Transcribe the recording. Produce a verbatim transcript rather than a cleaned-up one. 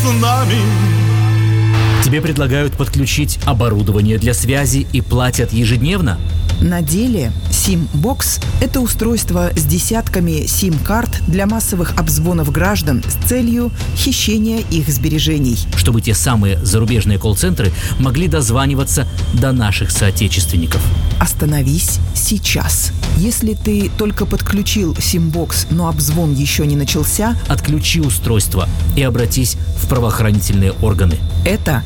нами. Тебе предлагают подключить оборудование для связи и платят ежедневно? На деле SIM-бокс – это устройство с десятками сим-карт для массовых обзвонов граждан с целью хищения их сбережений. Чтобы те самые зарубежные колл-центры могли дозваниваться до наших соотечественников. Остановись сейчас. Если ты только подключил SIM-бокс, но обзвон еще не начался, Отключи устройство и обратись в правоохранительные органы. это